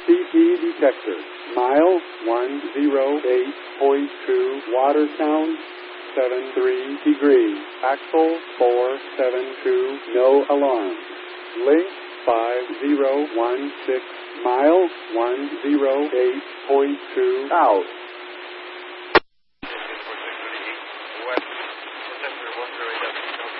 CP detector. Mile 108.2. Water sound 73 degrees. Axle 472. No alarm. Link 5016. Mile 108.2 out.